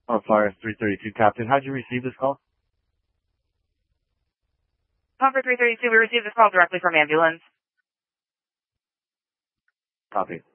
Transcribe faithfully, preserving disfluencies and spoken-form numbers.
Oh, Flyers three thirty-two, Captain. How'd you receive this call? Comfort three thirty-two, we received this call directly from ambulance. Copy.